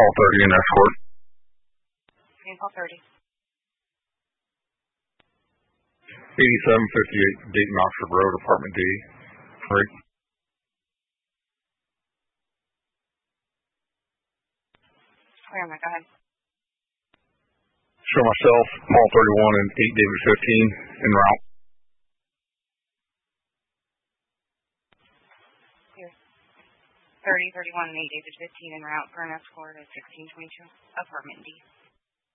Paul 30 in escort. Okay, Paul 30. 8758 Dayton Oxford Road, apartment D. Right. Where am I? Go ahead. Show myself, Paul 31 and 8 David 15 en route. Here. 30, 31, and 8 David 15 en route for an escort at 1622, apartment D.